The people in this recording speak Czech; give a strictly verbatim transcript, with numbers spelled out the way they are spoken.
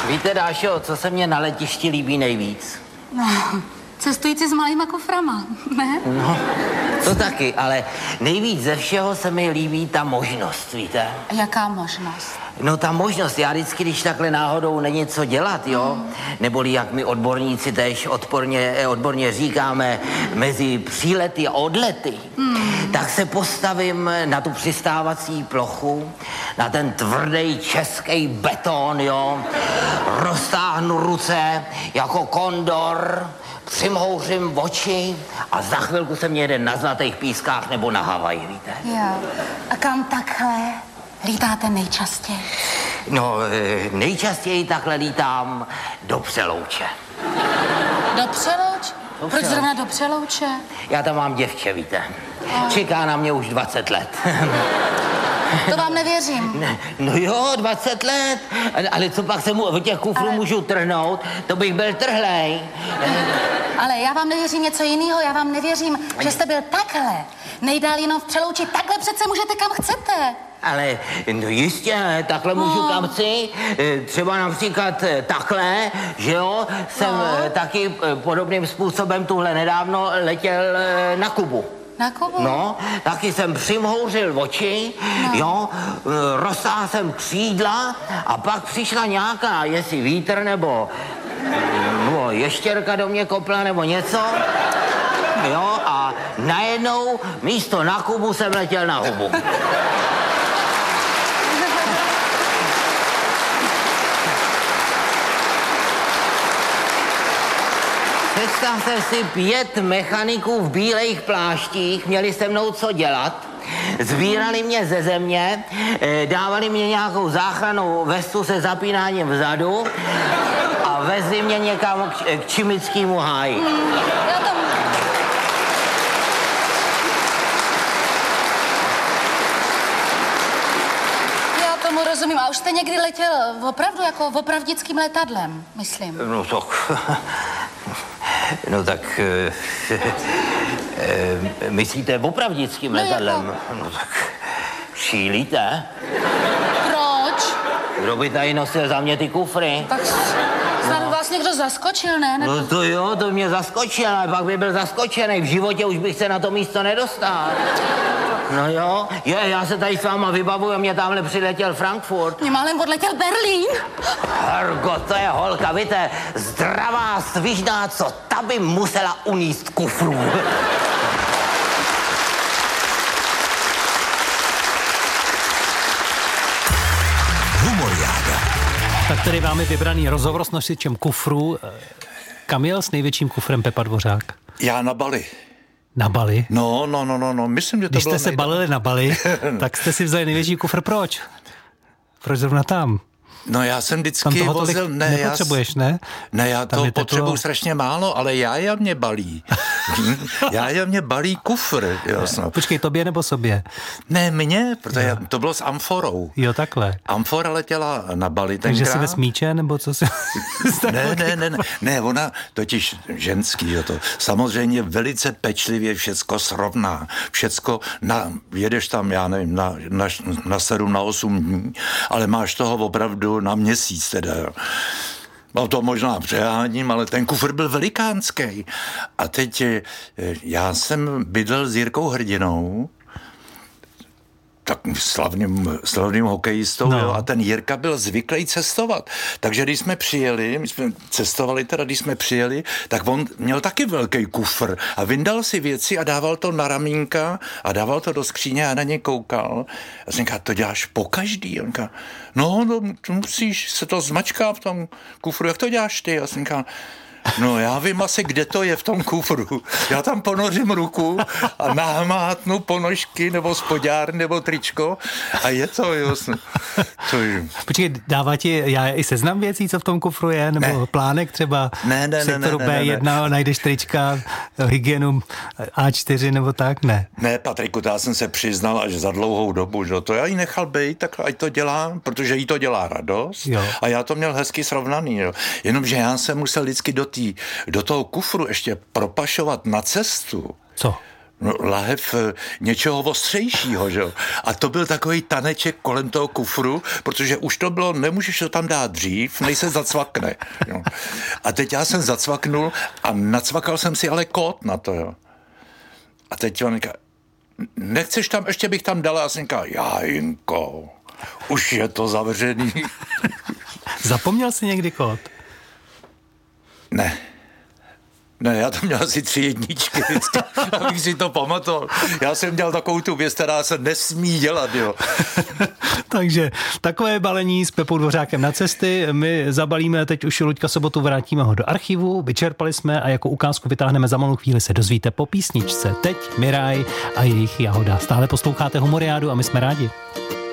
Víte, Dášo, co se mně na letišti líbí nejvíc? No, cestující s malýma kuframa, ne? No, to taky, ale nejvíc ze všeho se mi líbí ta možnost, víte? Jaká možnost? No ta možnost, já vždycky, když takhle náhodou není co dělat, jo, hmm. neboli jak my odborníci tež odporně, odborně říkáme, mezi přílety a odlety, hmm. tak se postavím na tu přistávací plochu, na ten tvrdý český beton, jo, roztáhnu ruce jako kondor, přimhouřím oči a za chvilku se mě jede na Zlatých pískách nebo na Havaji, víte? Jo. A kam takhle lítáte nejčastěji? No, nejčastěji takhle lítám do Přelouče. Do Přelouče? Do Proč Přelouče. zrovna do Přelouče? Já tam mám děvče, víte. A... Čeká na mě už dvacet let. To vám nevěřím. No jo, dvacet let. Ale co pak se mu od těch kufrů ale... můžu trhnout? To bych byl trhlej. Ale já vám nevěřím něco jiného. Já vám nevěřím, že jste byl takhle. Nejdál jenom v Přelouči. Takhle přece můžete kam chcete. Ale no jistě, takhle můžu no. kam chci. Třeba například takhle, že jo, jsem no. taky podobným způsobem tuhle nedávno letěl na Kubu. Na Kubu? No, taky jsem přimhouřil oči, no. jo, roztáhl jsem křídla a pak přišla nějaká, jestli vítr nebo, nebo ještěrka do mě kopla nebo něco, jo, a najednou místo na Kubu jsem letěl na hubu. Představte si pět mechaniků v bílejch pláštích, měli se mnou co dělat, sbírali mě ze země, dávali mě nějakou záchrannou vestu se zapínáním vzadu a vezli mě někam k, k Čimickému háji. Já tam... Já tomu rozumím. A už jste někdy letěl opravdu jako opravdickým letadlem, myslím. No tak... No tak... E, e, myslíte opravdickým no letadlem? Jako... No tak... Šílíte? Proč? Kdo by tady nosil za mě ty kufry? Tak snad no. vás někdo zaskočil, ne? Nebo... No to jo, to mě zaskočil, ale pak by byl zaskočený. V životě už bych se na to místo nedostal. No jo, je, já se tady s váma vybavuju, mě tamhle přiletěl Frankfurt. Mě málem odletěl Berlín. Hergo, to je holka, víte, zdravá, svižná, co ta by musela uníst kufrů. Humoriáda. Tak tady máme vybraný rozhovor s nosičem kufrů. Kam jel s největším kufrem Pepa Dvořák? Já na Bali. Na Bali? No, no, no, no, no. Myslím, že to Když bylo jste se nejde... balili na Bali, tak jste si vzali největší kufr. Proč? Proč zrovna tam? No já jsem vždycky tam toho vozil... Ne, nepotřebuješ, ne? Ne, já tam to potřebuju to... strašně málo, ale já je mě balí. já je mě balí kufr. Jasno. Počkej, tobě nebo sobě? Ne, mně, protože jo. to bylo s amforou. Jo, takhle. Amfora letěla na Bali tenkrát. Takže si ve smíče, nebo co si... ne, ne, ne, ne, ne, ona totiž ženský, jo, to samozřejmě velice pečlivě všecko srovná. Všecko, na, jedeš tam, já nevím, na, na, na sedm, na osm dní, ale máš toho opravdu na měsíc teda, jo. No to možná přeháním, ale ten kufr byl velikánský. A teď já jsem bydlel s Jirkou Hrdinou, tak slavným, slavným hokejistou, no. jo, a ten Jirka byl zvyklý cestovat. Takže když jsme přijeli, my jsme cestovali teda, když jsme přijeli, tak on měl taky velký kufr a vyndal si věci a dával to na ramínka a dával to do skříně a na ně koukal. A jsem říkal, to děláš pokaždý? On říkal, no, no, musíš, se to zmačká v tom kufru, jak to děláš ty? A jsem říkal, no já vím asi, kde to je v tom kufru. Já tam ponořím ruku a námátnu ponožky nebo spodňár nebo tričko a je to, jo. To je... Počkej, dává ti já i seznam věcí, co v tom kufru je? Nebo ne. plánek třeba ne, ne, v sektoru ne, ne, bé jedna, ne. najdeš trička, hygienu á čtyři nebo tak? Ne. Ne, Patriku, já jsem se přiznal až za dlouhou dobu, že to já ji nechal být, tak ať to dělá, protože jí to dělá radost jo. a já to měl hezky srovnaný, jo. Jenomže já jsem musel vždycky do, tý, do toho kufru ještě propašovat na cestu. Co? No, lahev něčeho ostřejšího, že jo. A to byl takový taneček kolem toho kufru, protože už to bylo, nemůžeš to tam dát dřív, než se zacvakne. Jo. A teď já jsem zacvaknul a nacvakal jsem si ale kód na to, jo. A teď on říká, nechceš tam, ještě bych tam dala, a jsem říkal, Jajinko, už je to zavřený. Zapomněl jsi někdy kód? Ne. Ne, já tam měl asi tři jedničky vždycky, abych si to pamatoval. Já jsem dělal takovou tu věc, která se nesmí dělat, jo. Takže takové balení s Pepou Dvořákem na cesty. My zabalíme teď už Luďka Sobotu, vrátíme ho do archivu, vyčerpali jsme a jako ukázku vytáhneme za malou chvíli, se dozvíte po písničce. Teď Miraj a jejich Jahoda. Stále posloucháte Humoriádu a my jsme rádi.